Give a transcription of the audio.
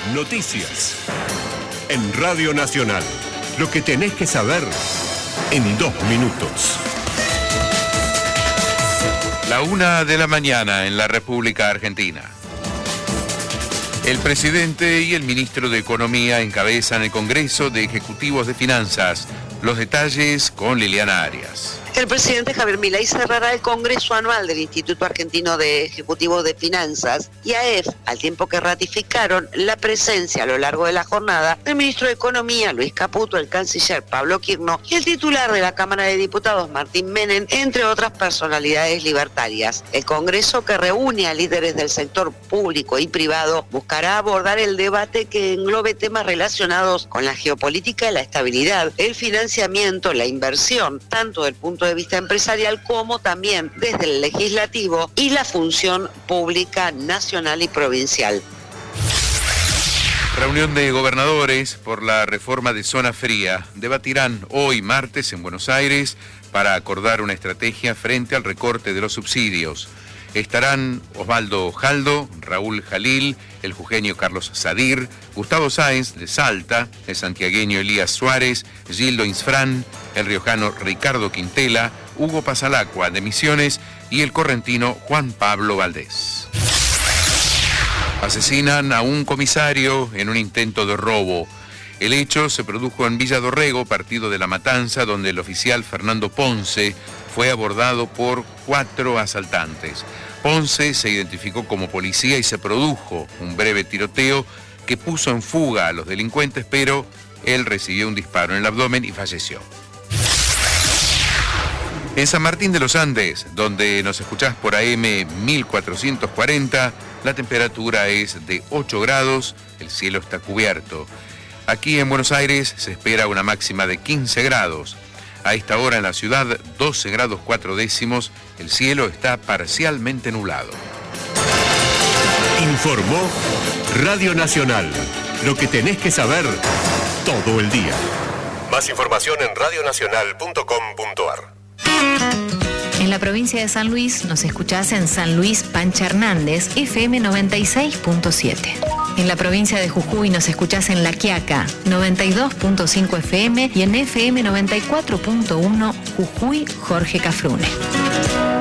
Noticias. En Radio Nacional. Lo que tenés que saber en 2 minutos. 1:00 a.m. en la República Argentina. El presidente y el ministro de Economía encabezan el Congreso de Ejecutivos de Finanzas. Los detalles con Liliana Arias. El presidente Javier Milei cerrará el Congreso Anual del Instituto Argentino de Ejecutivos de Finanzas, IAEF, al tiempo que ratificaron la presencia a lo largo de la jornada del ministro de Economía, Luis Caputo, el canciller Pablo Quirno y el titular de la Cámara de Diputados, Martín Menem, entre otras personalidades libertarias. El Congreso, que reúne a líderes del sector público y privado, buscará abordar el debate que englobe temas relacionados con la geopolítica y la estabilidad, el financiamiento, la inversión, tanto del punto de vista empresarial como también desde el legislativo y la función pública nacional y provincial. Reunión de gobernadores por la reforma de zona fría. Debatirán hoy martes en Buenos Aires para acordar una estrategia frente al recorte de los subsidios. Estarán Osvaldo Jaldo, Raúl Jalil, el jujeño Carlos Sadir, Gustavo Sáenz de Salta, el santiagueño Elías Suárez, Gildo Insfrán, el riojano Ricardo Quintela, Hugo Pasalacqua de Misiones y el correntino Juan Pablo Valdés. Asesinan a un comisario en un intento de robo. El hecho se produjo en Villa Dorrego, partido de La Matanza, donde el oficial Fernando Ponce fue abordado por 4 asaltantes. Ponce se identificó como policía y se produjo un breve tiroteo que puso en fuga a los delincuentes, pero él recibió un disparo en el abdomen y falleció. En San Martín de los Andes, donde nos escuchás por AM 1440, la temperatura es de 8 grados, el cielo está cubierto. Aquí en Buenos Aires se espera una máxima de 15 grados. A esta hora en la ciudad, 12 grados 4 décimos, el cielo está parcialmente nublado. Informó Radio Nacional. Lo que tenés que saber todo el día. Más información en radionacional.com.ar. En la provincia de San Luis nos escuchás en San Luis Pancha Hernández, FM 96.7. En la provincia de Jujuy nos escuchás en La Quiaca, 92.5 FM y en FM 94.1 Jujuy Jorge Cafrune.